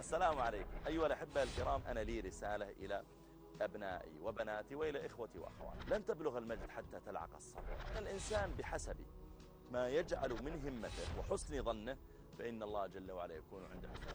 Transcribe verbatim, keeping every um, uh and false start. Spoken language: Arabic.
السلام عليكم أيها الأحبة الكرام. أنا لي رسالة إلى أبنائي وبناتي وإلى إخوتي وأخواتي. لن تبلغ المجد حتى تلعق الصبر. الإنسان بحسب ما يجعل من همته وحسن ظنه فإن الله جل وعلا يكون عنده.